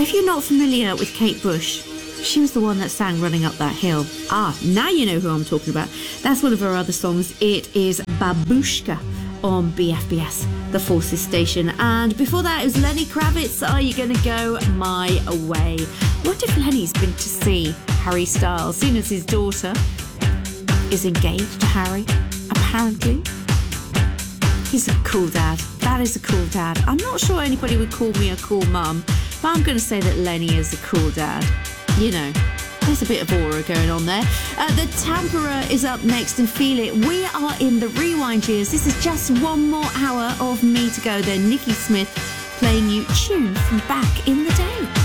If you're not familiar with Kate Bush, she was the one that sang Running Up That Hill. Now you know who I'm talking about. That's one of her other songs. It is Babushka on BFBS, the Forces station. And before that, it was Lenny Kravitz, Are You Gonna Go My Way? What if Lenny's been to see Harry Styles, seeing as his daughter is engaged to Harry, apparently? He's a cool dad. That is a cool dad. I'm not sure anybody would call me a cool mum, but I'm going to say that Lenny is a cool dad. You know, there's a bit of aura going on there. The Tampera is up next and Feel It. We are in the rewind years. This is just one more hour of me to go. Then Nikki Smith playing you tunes from back in the day.